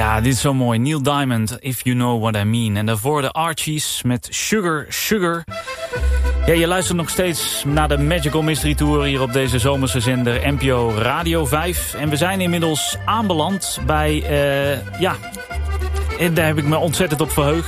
Ja, dit is zo mooi. Neil Diamond, If You Know What I Mean. En daarvoor de Archies met Sugar, Sugar. Ja, je luistert nog steeds naar de Magical Mystery Tour hier op deze zomerse zender NPO Radio 5. En we zijn inmiddels aanbeland bij, en daar heb ik me ontzettend op verheugd.